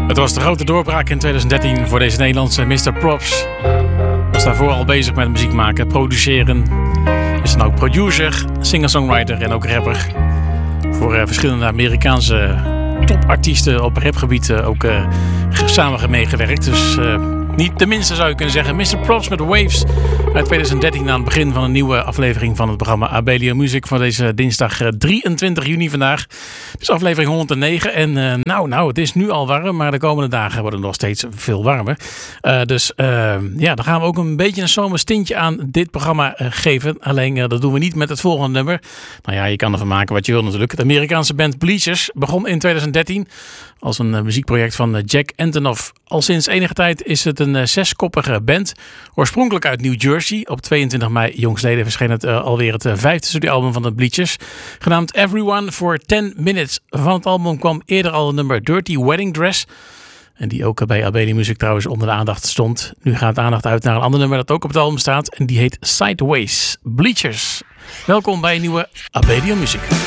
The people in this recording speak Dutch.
Het was de grote doorbraak in 2013 voor deze Nederlandse Mr. Props. Was daarvoor al bezig met muziek maken, produceren. Is dan ook producer, singer-songwriter en ook rapper. Voor verschillende Amerikaanse topartiesten op rapgebied ook samen meegewerkt. Dus niet de minste zou je kunnen zeggen. Mr. Props met Waves uit 2013 aan het begin van een nieuwe aflevering van het programma Abelio Music van deze dinsdag 23 juni vandaag. Het is aflevering 109 en het is nu al warm, maar de komende dagen worden nog steeds veel warmer. Dan gaan we ook een beetje een zomerstintje aan dit programma geven. Alleen dat doen we niet met het volgende nummer. Nou ja, je kan ervan maken wat je wil natuurlijk. De Amerikaanse band Bleachers begon in 2013 als een muziekproject van Jack Antonoff. Al sinds enige tijd is het een 6-koppige band. Oorspronkelijk uit New Jersey. Op 22 mei jongstleden verscheen het alweer het 5e studioalbum van de Bleachers. Genaamd Everyone for 10 Minutes. Van het album kwam eerder al het nummer Dirty Wedding Dress. En die ook bij Abelio Music trouwens onder de aandacht stond. Nu gaat de aandacht uit naar een ander nummer dat ook op het album staat. En die heet Sideways. Bleachers. Welkom bij een nieuwe Abelio Music.